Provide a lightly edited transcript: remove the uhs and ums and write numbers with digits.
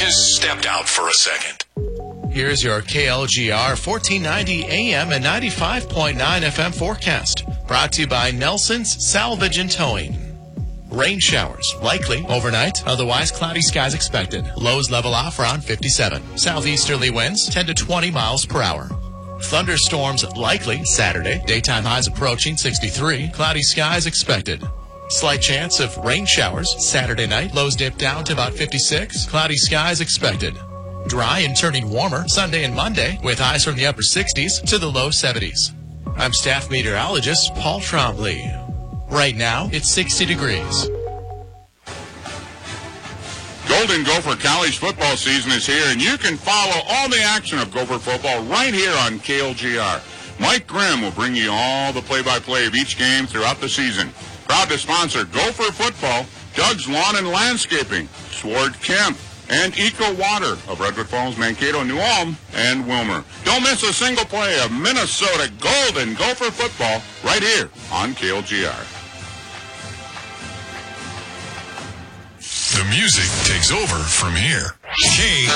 has stepped out for a second. Here's your KLGR 1490 AM and 95.9 FM forecast. Brought to you by Nelson's Salvage and Towing. Rain showers likely overnight, otherwise cloudy skies expected. Lows level off around 57. Southeasterly winds 10 to 20 miles per hour. Thunderstorms likely Saturday. Daytime highs approaching 63. Cloudy skies expected. Slight chance of rain showers Saturday night. Lows dip down to about 56. Cloudy skies expected. Dry and turning warmer Sunday and Monday with highs from the upper 60s to the low 70s. I'm staff meteorologist Paul Trombley. Right now, it's 60 degrees. Golden Gopher College football season is here, and you can follow all the action of Gopher football right here on KLGR. Mike Grimm will bring you all the play-by-play of each game throughout the season. Proud to sponsor Gopher football, Doug's Lawn and Landscaping, Sword Kemp, and Eco Water of Redwood Falls, Mankato, New Ulm, and Wilmer. Don't miss a single play of Minnesota Golden Gopher football right here on KLGR. The music takes over from here.